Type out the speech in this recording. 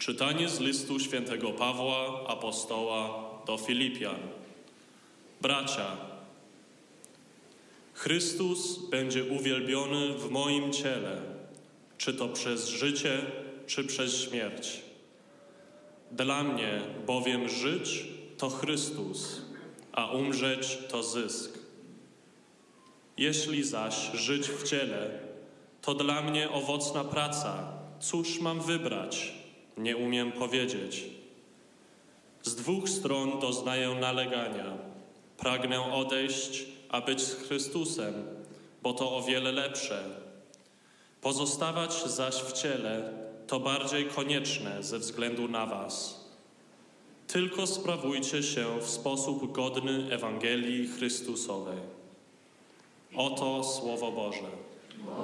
Czytanie z listu świętego Pawła, apostoła do Filipian. Bracia, Chrystus będzie uwielbiony w moim ciele, czy to przez życie, czy przez śmierć. Dla mnie bowiem żyć to Chrystus, a umrzeć to zysk. Jeśli zaś żyć w ciele, to dla mnie owocna praca. Cóż mam wybrać? Nie umiem powiedzieć. Z dwóch stron doznaję nalegania. Pragnę odejść, a być z Chrystusem, bo to o wiele lepsze. Pozostawać zaś w ciele to bardziej konieczne ze względu na was. Tylko sprawujcie się w sposób godny Ewangelii Chrystusowej. Oto Słowo Boże.